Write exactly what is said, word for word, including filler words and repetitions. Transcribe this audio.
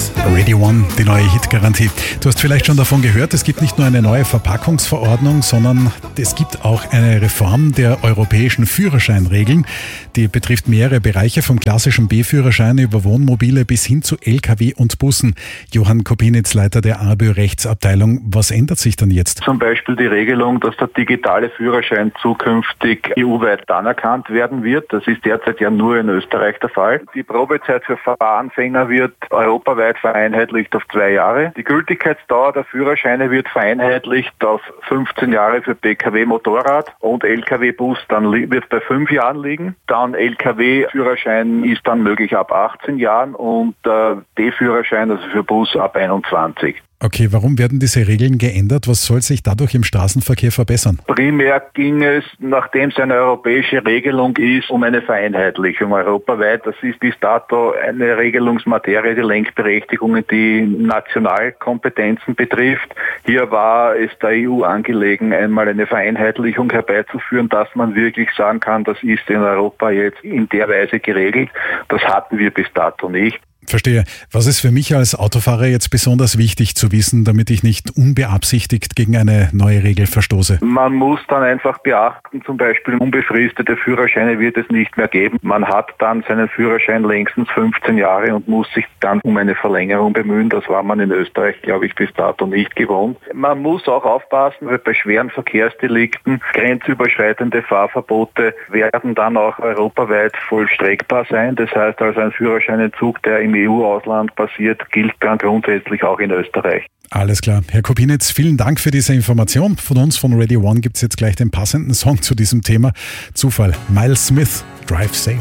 Radio One, die neue Hitgarantie. Du hast vielleicht schon davon gehört, es gibt nicht nur eine neue Verpackungsverordnung, sondern es gibt auch eine Reform der europäischen Führerscheinregeln. Die betrifft mehrere Bereiche, vom klassischen B-Führerschein über Wohnmobile bis hin zu L K W und Bussen. Johann Kopinitz, Leiter der ARBÖ-Rechtsabteilung. Was ändert sich dann jetzt? Zum Beispiel die Regelung, dass der digitale Führerschein zukünftig E U-weit anerkannt werden wird. Das ist derzeit ja nur in Österreich der Fall. Die Probezeit für Fahranfänger wird europaweit vereinheitlicht auf zwei Jahre. Die Gültigkeitsdauer der Führerscheine wird vereinheitlicht auf fünfzehn Jahre für P K W-Motorrad und L K W-Bus dann li- wird bei fünf Jahren liegen. Dann L K W-Führerschein ist dann möglich ab achtzehn Jahren und äh, D-Führerschein, also für Bus, ab einundzwanzig. Okay, warum werden diese Regeln geändert? Was soll sich dadurch im Straßenverkehr verbessern? Primär ging es, nachdem es eine europäische Regelung ist, um eine Vereinheitlichung europaweit. Das ist bis dato eine Regelungsmaterie, die Lenkberechtigungen, die Nationalkompetenzen betrifft. Hier war es der E U angelegen, einmal eine Vereinheitlichung herbeizuführen, dass man wirklich sagen kann, das ist in Europa jetzt in der Weise geregelt. Das hatten wir bis dato nicht. Verstehe. Was ist für mich als Autofahrer jetzt besonders wichtig zu wissen, damit ich nicht unbeabsichtigt gegen eine neue Regel verstoße? Man muss dann einfach beachten, zum Beispiel unbefristete Führerscheine wird es nicht mehr geben. Man hat dann seinen Führerschein längstens fünfzehn Jahre und muss sich dann um eine Verlängerung bemühen. Das war man in Österreich, glaube ich, bis dato nicht gewohnt. Man muss auch aufpassen, weil bei schweren Verkehrsdelikten grenzüberschreitende Fahrverbote werden dann auch europaweit vollstreckbar sein. Das heißt also, ein Führerscheinentzug, der im E U-Ausland passiert, gilt dann grundsätzlich auch in Österreich. Alles klar. Herr Kopinitz, vielen Dank für diese Information. Von uns von Radio One gibt es jetzt gleich den passenden Song zu diesem Thema. Zufall. Miles Smith, Drive Safe.